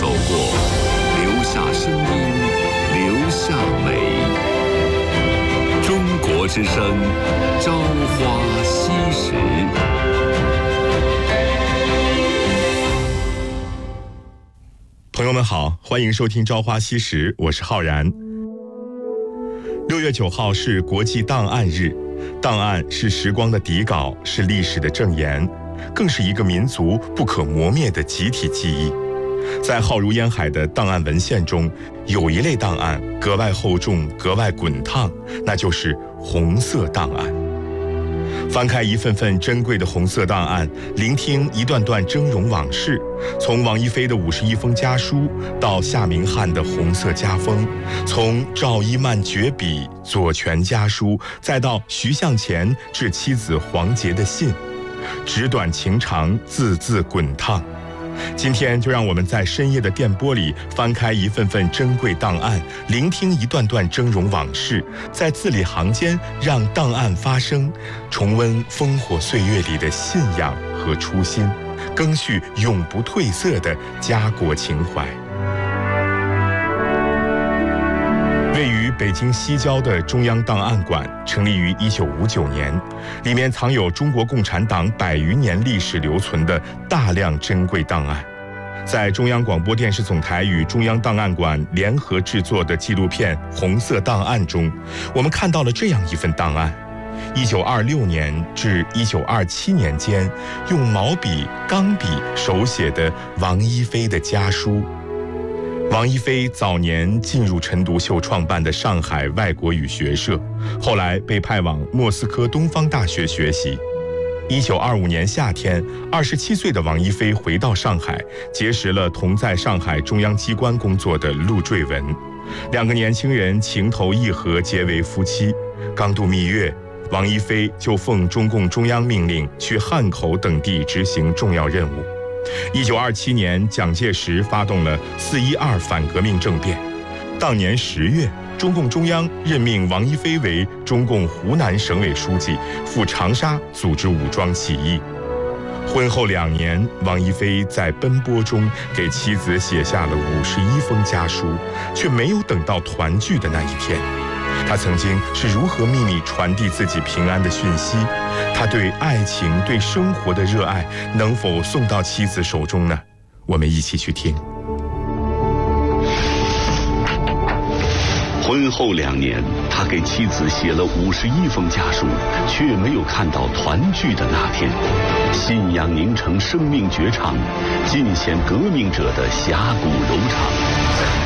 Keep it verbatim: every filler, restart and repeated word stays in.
走过，留下声音，留下美。中国之声，朝花夕拾。 朋友们好，欢迎收听《朝花夕拾》，我是浩然。六月九号是国际档案日，档案是时光的底稿，是历史的证言，更是一个民族不可磨灭的集体记忆。在浩如烟海的档案文献中，有一类档案格外厚重，格外滚烫，那就是红色档案。翻开一份份珍贵的红色档案，聆听一段段峥嵘往事，从王一飞的五十一封家书到夏明翰的红色家风，从赵一曼绝笔左权家书，再到徐向前致妻子黄洁的信，纸短情长，字字滚烫。今天就让我们在深夜的电波里翻开一份份珍贵档案，聆听一段段峥嵘往事，在字里行间让档案发声，重温烽火岁月里的信仰和初心，赓续永不褪色的家国情怀。位于北京西郊的中央档案馆成立于一九五九年，里面藏有中国共产党百余年历史留存的大量珍贵档案。在中央广播电视总台与中央档案馆联合制作的纪录片《红色档案》中，我们看到了这样一份档案：一九二六年至一九二七年间，用毛笔、钢笔手写的王一飞的家书。王一飞早年进入陈独秀创办的上海外国语学社，后来被派往莫斯科东方大学学习。一九二五年夏天，二十七岁的王一飞回到上海，结识了同在上海中央机关工作的陆坠文，两个年轻人情投意合，结为夫妻。刚度蜜月，王一飞就奉中共中央命令去汉口等地执行重要任务。一九二七年，蒋介石发动了四一二反革命政变。当年十月，中共中央任命王一飞为中共湖南省委书记，赴长沙组织武装起义。婚后两年，王一飞在奔波中给妻子写下了五十一封家书，却没有等到团聚的那一天。他曾经是如何秘密传递自己平安的讯息？他对爱情、对生活的热爱能否送到妻子手中呢？我们一起去听。 婚后两年，他给妻子写了五十一封家书，却没有看到团聚的那天。信仰凝成生命绝唱，尽显革命者的侠骨柔肠。